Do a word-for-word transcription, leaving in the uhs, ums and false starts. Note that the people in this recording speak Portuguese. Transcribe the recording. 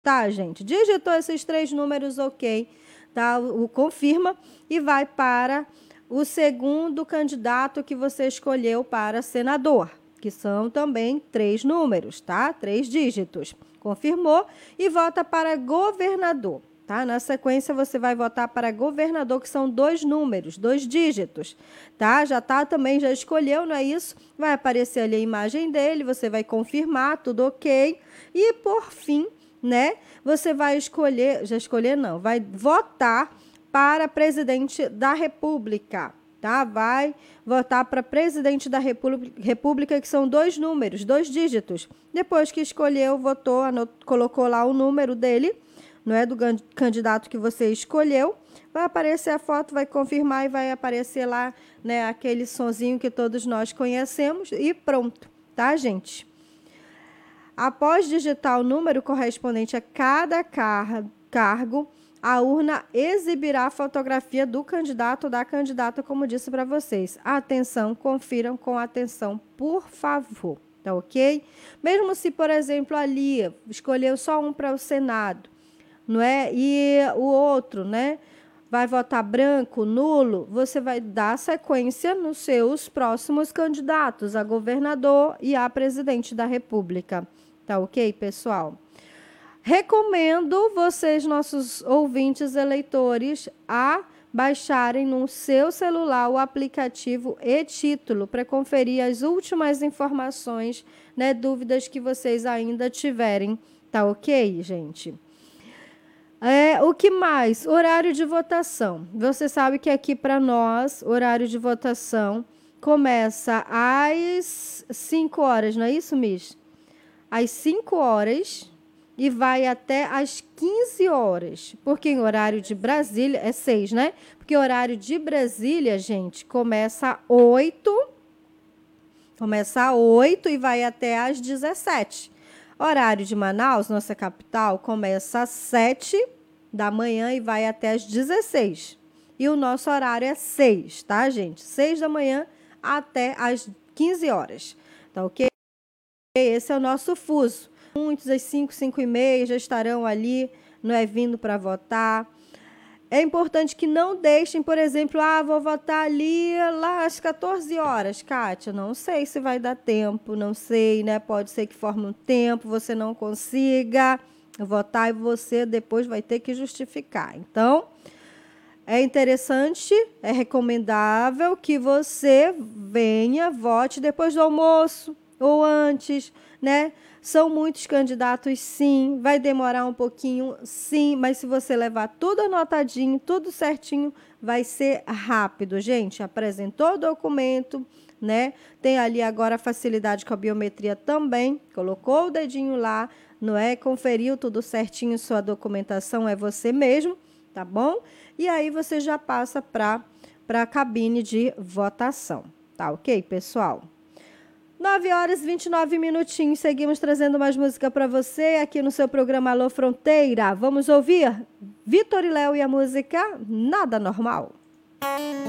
Tá, gente? Digitou esses três números, ok, tá? O, o confirma e vai para o segundo candidato que você escolheu para senador, que são também três números, tá? Três dígitos. Confirmou e vota para governador, tá? Na sequência, você vai votar para governador, que são dois números, dois dígitos, tá? Já tá também, já escolheu, não é isso? Vai aparecer ali a imagem dele, você vai confirmar, tudo ok. E, por fim, né? Você vai escolher, já escolher não, vai votar para presidente da República, tá? Vai votar para presidente da República, República, que são dois números, dois dígitos. Depois que escolheu, votou, anot, colocou lá o número dele, não é do candidato que você escolheu, vai aparecer a foto, vai confirmar e vai aparecer lá, né, aquele sonzinho que todos nós conhecemos e pronto, tá, gente? Após digitar o número correspondente a cada car cargo, a urna exibirá a fotografia do candidato ou da candidata, como disse para vocês. Atenção, confiram com atenção, por favor, tá ok? Mesmo se, por exemplo, ali escolheu só um para o Senado, não é? E o outro, né? Vai votar branco, nulo, você vai dar sequência nos seus próximos candidatos, a governador e a presidente da República. Tá ok, pessoal? Recomendo vocês, nossos ouvintes eleitores, a baixarem no seu celular o aplicativo e-Título para conferir as últimas informações, né, dúvidas que vocês ainda tiverem. Tá ok, gente? É, o que mais? Horário de votação. Você sabe que aqui para nós, horário de votação começa às cinco horas, não é isso, Miss? Às cinco horas e vai até às quinze horas. Porque em horário de Brasília, é seis, né? Porque horário de Brasília, gente, começa às oito. Começa às oito e vai até às dezessete. Horário de Manaus, nossa capital, começa às sete da manhã e vai até às dezesseis. E o nosso horário é seis, tá, gente? seis da manhã até às quinze horas. Tá ok? Esse é o nosso fuso. Muitos às cinco, cinco e meia já estarão ali, não é, vindo para votar. É importante que não deixem, por exemplo, ah, vou votar ali lá às quatorze horas. Kátia, não sei se vai dar tempo, não sei, né? Pode ser que forme um tempo, você não consiga votar e você depois vai ter que justificar. Então, é interessante, é recomendável que você venha, vote depois do almoço ou antes, né? São muitos candidatos, sim. Vai demorar um pouquinho, sim. Mas se você levar tudo anotadinho, tudo certinho, vai ser rápido, gente. Apresentou o documento, né? Tem ali agora a facilidade com a biometria também. Colocou o dedinho lá, não é? Conferiu tudo certinho, sua documentação é você mesmo, tá bom? E aí você já passa para para a cabine de votação, tá ok, pessoal? nove horas e vinte e nove minutinhos, seguimos trazendo mais música para você aqui no seu programa Alô Fronteira. Vamos ouvir Vitor e Léo e a música Nada Normal.